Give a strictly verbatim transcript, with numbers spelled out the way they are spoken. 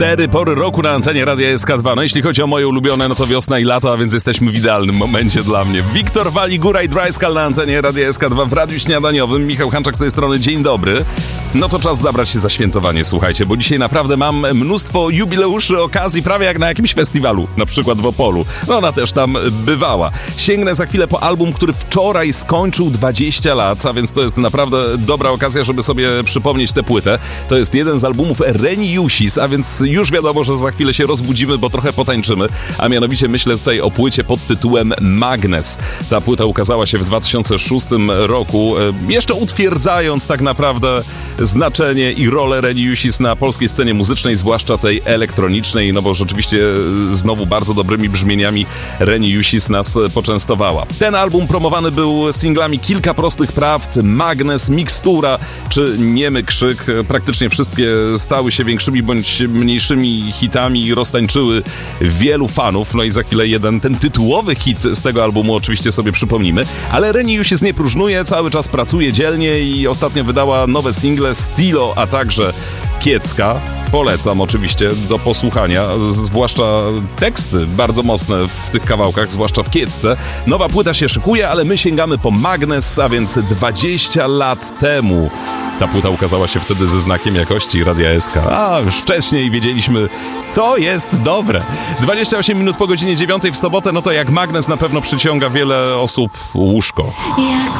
Cztery pory roku na antenie Radia S K dwa. No jeśli chodzi o moje ulubione, no to wiosna i lato, a więc jesteśmy w idealnym momencie dla mnie. Wiktor Waligura i Dryskal na antenie Radia S K dwa w Radiu Śniadaniowym. Michał Hanczak z tej strony, dzień dobry. No to czas zabrać się za świętowanie, słuchajcie, bo dzisiaj naprawdę mam mnóstwo jubileuszy, okazji, prawie jak na jakimś festiwalu, na przykład w Opolu. No ona też tam bywała. Sięgnę za chwilę po album, który wczoraj skończył dwadzieścia lat, a więc to jest naprawdę dobra okazja, żeby sobie przypomnieć tę płytę. To jest jeden z albumów Reni Jusis, a więc już wiadomo, że za chwilę się rozbudzimy, bo trochę potańczymy, a mianowicie myślę tutaj o płycie pod tytułem Magnes. Ta płyta ukazała się w dwa tysiące szóstym roku, jeszcze utwierdzając tak naprawdę znaczenie i rolę Reni Jusis na polskiej scenie muzycznej, zwłaszcza tej elektronicznej, no bo rzeczywiście znowu bardzo dobrymi brzmieniami Reni Jusis nas poczęstowała. Ten album promowany był singlami Kilka prostych prawd, Magnes, Mikstura czy Niemy krzyk. Praktycznie wszystkie stały się większymi bądź mniejszymi hitami i roztańczyły wielu fanów. No i za chwilę jeden, ten tytułowy hit z tego albumu oczywiście sobie przypomnimy. Ale Reni Jusis nie próżnuje, cały czas pracuje dzielnie i ostatnio wydała nowe single Stilo, a także Kiecka. Polecam oczywiście do posłuchania, zwłaszcza teksty bardzo mocne w tych kawałkach, zwłaszcza w Kiecce. Nowa płyta się szykuje, ale my sięgamy po Magnes, a więc dwadzieścia lat temu. Ta płyta ukazała się wtedy ze znakiem jakości Radia S K. A, już wcześniej wiedzieliśmy, co jest dobre. dwadzieścia osiem minut po godzinie dziewiątej w sobotę, no to jak Magnes na pewno przyciąga wiele osób łóżko. Jak